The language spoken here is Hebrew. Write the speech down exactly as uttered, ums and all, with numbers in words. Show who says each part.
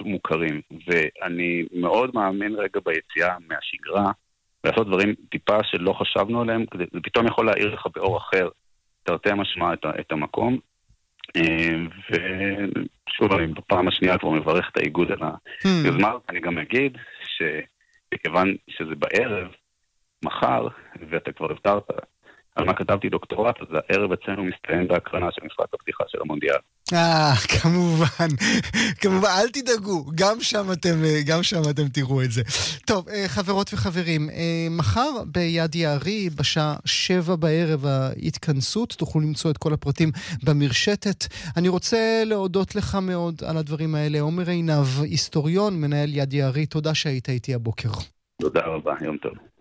Speaker 1: מוכרים, ואני מאוד מאמין רגע ביציאה מהשגרה, לעשות דברים טיפה שלא חשבנו עליהם, זה פתאום יכול להעיר לך באור אחר, תרתי משמע את, את המקום, ושוב, אני בפעם השנייה כבר מברך את האיגוד על היוזמה, אני גם אגיד שכיוון שזה בערב, מחר, ואתה כבר הבטרת על מה כתבתי דוקטורט, אז הערב אצלנו מסתיים בהקרנה של משחק הפתיחה של המונדיאל.
Speaker 2: אה, כמובן, כמובן, אל תדאגו, גם שם אתם, גם שם אתם תראו את זה. טוב, חברות וחברים, מחר ביד יערי, בשעה שבע בערב ההתכנסות, תוכלו למצוא את כל הפרטים במרשתת. אני רוצה להודות לך מאוד על הדברים האלה. עומר עינב, היסטוריון, מנהל יד יערי, תודה שהיית איתי הבוקר.
Speaker 1: תודה רבה, יום טוב.